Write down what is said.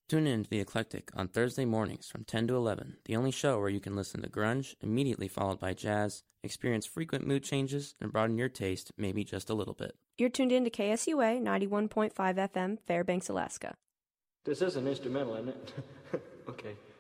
Tune in to The Eclectic on Thursday mornings from 10 to 11, the only show where you can listen to grunge, immediately followed by jazz, experience frequent mood changes, and broaden your taste maybe just a little bit. You're tuned in to KSUA 91.5 FM, Fairbanks, Alaska. This is an instrumental, isn't it? Okay.